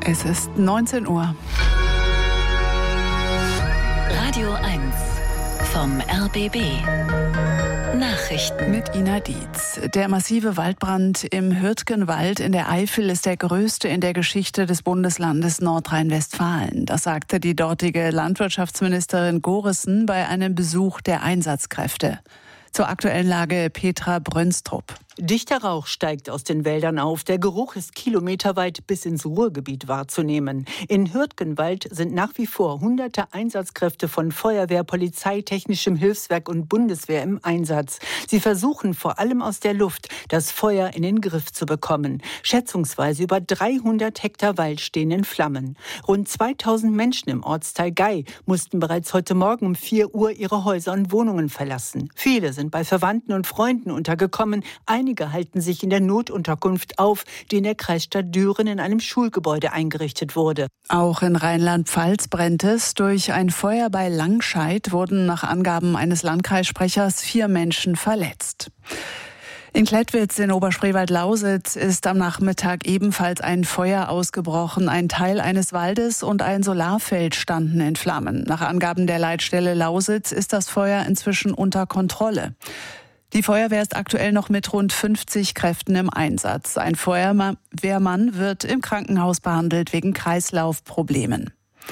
Es ist 19 Uhr. Radio 1 vom RBB. Nachrichten Mit Ina Dietz. Der massive Waldbrand im Hürtgenwald in der Eifel ist der größte in der Geschichte des Bundeslandes Nordrhein-Westfalen. Das sagte die dortige Landwirtschaftsministerin Gorissen bei einem Besuch der Einsatzkräfte. Zur aktuellen Lage Petra Brönstrup. Dichter Rauch steigt aus den Wäldern auf. Der Geruch ist kilometerweit bis ins Ruhrgebiet wahrzunehmen. In Hürtgenwald sind nach wie vor hunderte Einsatzkräfte von Feuerwehr, Polizei, Technischem Hilfswerk und Bundeswehr im Einsatz. Sie versuchen vor allem aus der Luft, das Feuer in den Griff zu bekommen. Schätzungsweise über 300 Hektar Wald stehen in Flammen. Rund 2000 Menschen im Ortsteil Gei mussten bereits heute Morgen um 4 Uhr ihre Häuser und Wohnungen verlassen. Viele sind bei Verwandten und Freunden untergekommen. Einige halten sich in der Notunterkunft auf, die in der Kreisstadt Düren in einem Schulgebäude eingerichtet wurde. Auch in Rheinland-Pfalz brennt es. Durch ein Feuer bei Langscheid wurden nach Angaben eines Landkreissprechers 4 Menschen verletzt. In Klettwitz in Oberspreewald-Lausitz ist am Nachmittag ebenfalls ein Feuer ausgebrochen. Ein Teil eines Waldes und ein Solarfeld standen in Flammen. Nach Angaben der Leitstelle Lausitz ist das Feuer inzwischen unter Kontrolle. Die Feuerwehr ist aktuell noch mit rund 50 Kräften im Einsatz. Ein Feuerwehrmann wird im Krankenhaus behandelt wegen Kreislaufproblemen.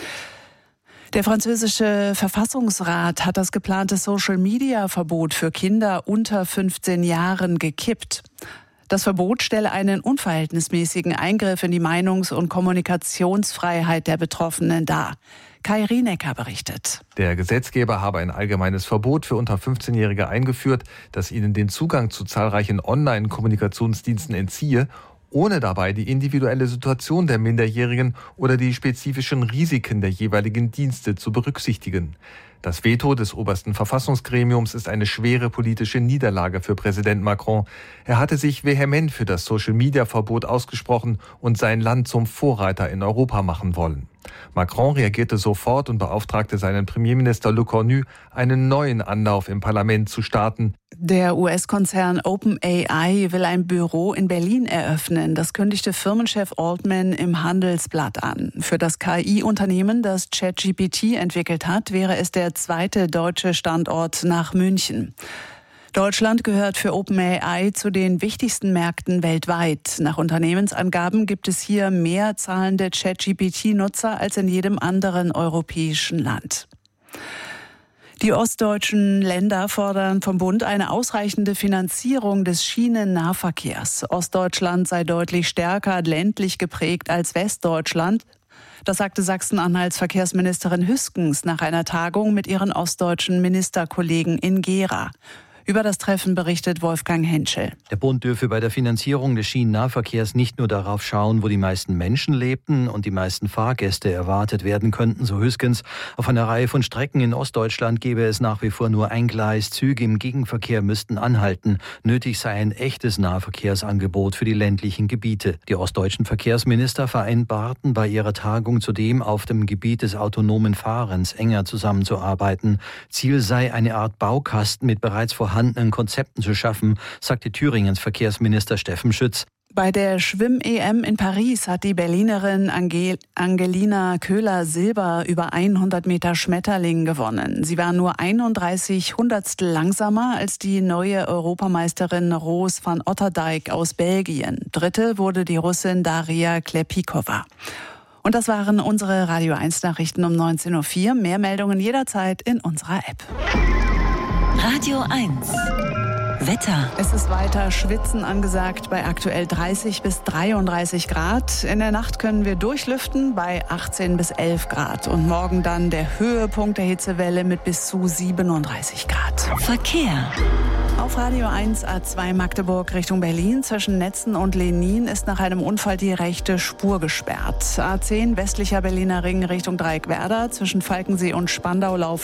Der französische Verfassungsrat hat das geplante Social-Media-Verbot für Kinder unter 15 Jahren gekippt. Das Verbot stelle einen unverhältnismäßigen Eingriff in die Meinungs- und Kommunikationsfreiheit der Betroffenen dar. Kai Rienecker berichtet. Der Gesetzgeber habe ein allgemeines Verbot für unter 15-Jährige eingeführt, das ihnen den Zugang zu zahlreichen Online-Kommunikationsdiensten entziehe, ohne dabei die individuelle Situation der Minderjährigen oder die spezifischen Risiken der jeweiligen Dienste zu berücksichtigen. Das Veto des obersten Verfassungsgremiums ist eine schwere politische Niederlage für Präsident Macron. Er hatte sich vehement für das Social-Media-Verbot ausgesprochen und sein Land zum Vorreiter in Europa machen wollen. Macron reagierte sofort und beauftragte seinen Premierminister Le Cornu, einen neuen Anlauf im Parlament zu starten. Der US-Konzern OpenAI will ein Büro in Berlin eröffnen. Das kündigte Firmenchef Altman im Handelsblatt an. Für das KI-Unternehmen, das ChatGPT entwickelt hat, wäre es der zweite deutsche Standort nach München. Deutschland gehört für OpenAI zu den wichtigsten Märkten weltweit. Nach Unternehmensangaben gibt es hier mehr zahlende ChatGPT-Nutzer als in jedem anderen europäischen Land. Die ostdeutschen Länder fordern vom Bund eine ausreichende Finanzierung des Schienennahverkehrs. Ostdeutschland sei deutlich stärker ländlich geprägt als Westdeutschland. Das sagte Sachsen-Anhalts Verkehrsministerin Hüskens nach einer Tagung mit ihren ostdeutschen Ministerkollegen in Gera. Über das Treffen berichtet Wolfgang Henschel. Der Bund dürfe bei der Finanzierung des Schienennahverkehrs nicht nur darauf schauen, wo die meisten Menschen lebten und die meisten Fahrgäste erwartet werden könnten, so Hüskens. Auf einer Reihe von Strecken in Ostdeutschland gäbe es nach wie vor nur ein Gleis. Züge im Gegenverkehr müssten anhalten. Nötig sei ein echtes Nahverkehrsangebot für die ländlichen Gebiete. Die ostdeutschen Verkehrsminister vereinbarten bei ihrer Tagung zudem, auf dem Gebiet des autonomen Fahrens enger zusammenzuarbeiten. Ziel sei, eine Art Baukasten mit bereits vorhandenen Konzepten zu schaffen, sagte Thüringens Verkehrsminister Steffen Schütz. Bei der Schwimm-EM in Paris hat die Berlinerin Angelina Köhler Silber über 100 Meter Schmetterling gewonnen. Sie war nur 31 Hundertstel langsamer als die neue Europameisterin Roos van Otterdijk aus Belgien. Dritte wurde die Russin Daria Klepikova. Und das waren unsere Radio 1 Nachrichten um 19.04 Uhr. Mehr Meldungen jederzeit in unserer App. Radio 1 Wetter. Es ist weiter Schwitzen angesagt bei aktuell 30 bis 33 Grad. In der Nacht können wir durchlüften bei 18 bis 11 Grad. Und morgen dann der Höhepunkt der Hitzewelle mit bis zu 37 Grad. Verkehr. Auf Radio 1 A2 Magdeburg Richtung Berlin zwischen Netzen und Lenin ist nach einem Unfall die rechte Spur gesperrt. A10 westlicher Berliner Ring Richtung Dreieckwerder zwischen Falkensee und Spandau laufen